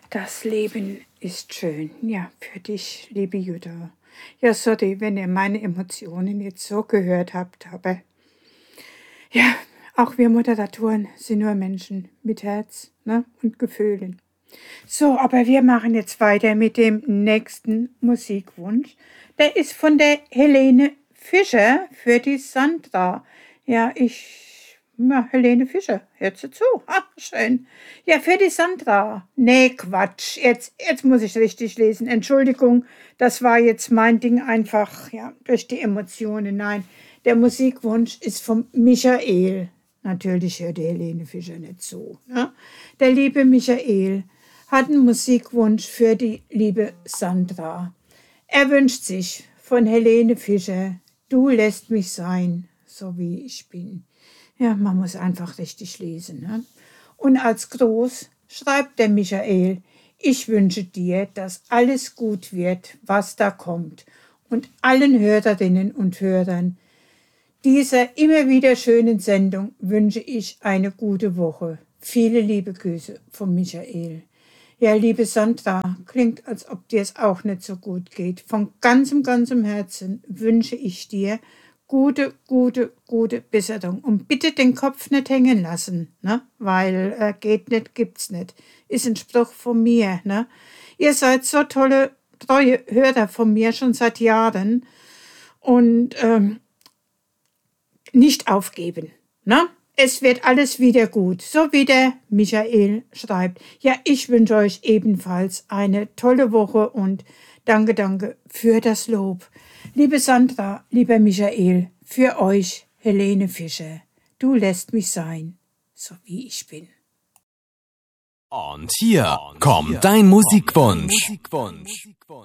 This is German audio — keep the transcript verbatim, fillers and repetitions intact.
Das Leben ist schön. Ja, für dich, liebe Jutta. Ja, sorry, wenn ihr meine Emotionen jetzt so gehört habt, aber ja, auch wir Moderatoren sind nur Menschen mit Herz, ne, und Gefühlen. So, aber wir machen jetzt weiter mit dem nächsten Musikwunsch. Der ist von der Helene Fischer für die Sandra. Ja, ich... Ja, Helene Fischer, hört sie zu. Ah, schön. Ja, für die Sandra. Nee, Quatsch. Jetzt, jetzt muss ich richtig lesen. Entschuldigung, das war jetzt mein Ding einfach, ja, durch die Emotionen. Nein, der Musikwunsch ist vom Michael. Natürlich hört die Helene Fischer nicht zu. Ne? Der liebe Michael hat einen Musikwunsch für die liebe Sandra. Er wünscht sich von Helene Fischer, du lässt mich sein, so wie ich bin. Ja, man muss einfach richtig lesen. Ne? Und als Gruß schreibt der Michael, ich wünsche dir, dass alles gut wird, was da kommt. Und allen Hörerinnen und Hörern dieser immer wieder schönen Sendung wünsche ich eine gute Woche. Viele liebe Grüße von Michael. Ja, liebe Sandra, klingt, als ob dir es auch nicht so gut geht. Von ganzem, ganzem Herzen wünsche ich dir gute, gute, gute Besserung. Und bitte den Kopf nicht hängen lassen, ne? Weil äh, geht nicht, gibt's nicht. Ist ein Spruch von mir. Ne? Ihr seid so tolle, treue Hörer von mir schon seit Jahren. Und ähm, nicht aufgeben. Ne? Es wird alles wieder gut, so wie der Michael schreibt. Ja, ich wünsche euch ebenfalls eine tolle Woche und danke, danke für das Lob. Liebe Sandra, lieber Michael, für euch Helene Fischer. Du lässt mich sein, so wie ich bin. Und hier kommt dein Musikwunsch.